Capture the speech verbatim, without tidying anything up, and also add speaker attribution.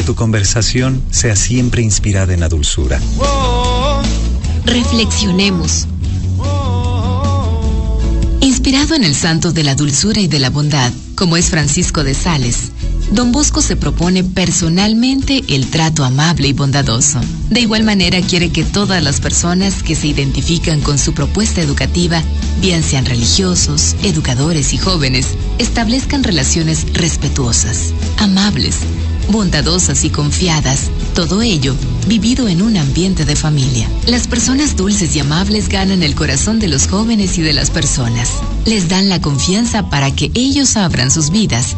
Speaker 1: tu conversación sea siempre inspirada en la dulzura.
Speaker 2: Reflexionemos. Inspirado en el santo de la dulzura y de la bondad, como es Francisco de Sales, Don Bosco se propone personalmente el trato amable y bondadoso. De igual manera quiere que todas las personas que se identifican con su propuesta educativa, bien sean religiosos, educadores y jóvenes, establezcan relaciones respetuosas, amables, bondadosas y confiadas, todo ello vivido en un ambiente de familia. Las personas dulces y amables ganan el corazón de los jóvenes y de las personas. Les dan la confianza para que ellos abran sus vidas